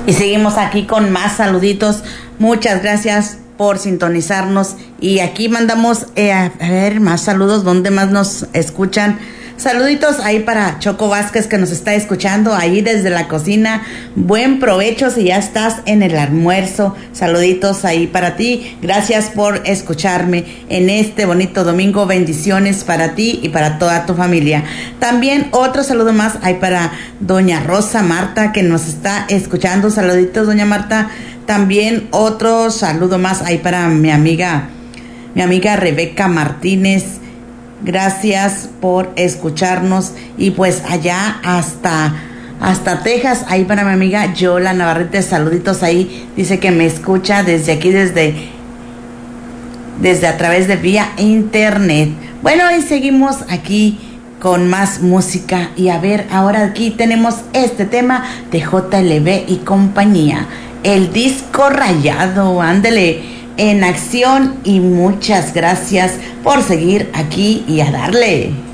Y seguimos aquí con más saluditos. Muchas gracias por sintonizarnos. Y aquí mandamos, a ver, más saludos. ¿Dónde más nos escuchan? Saluditos ahí para Choco Vázquez, que nos está escuchando ahí desde la cocina. Buen provecho si ya estás en el almuerzo. Saluditos ahí para ti. Gracias por escucharme en este bonito domingo. Bendiciones para ti y para toda tu familia. También otro saludo más ahí para doña Rosa Marta, que nos está escuchando. Saluditos, doña Marta. También otro saludo más ahí para mi amiga Rebeca Martínez. Gracias por escucharnos. Y pues allá hasta Texas, ahí para mi amiga Yola Navarrete, saluditos ahí. Dice que me escucha desde aquí, desde a través de vía internet. Bueno, y seguimos aquí con más música. Y a ver, ahora aquí tenemos este tema de JLB y compañía, el disco rayado. Ándele en acción, y muchas gracias por seguir aquí y a darle.